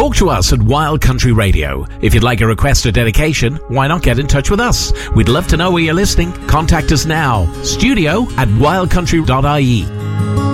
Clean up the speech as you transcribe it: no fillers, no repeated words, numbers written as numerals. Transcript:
Talk to us at Wild Country Radio. If you'd like a request or dedication, why not get in touch with us? We'd love to know where you're listening. Contact us now. studio@wildcountry.ie.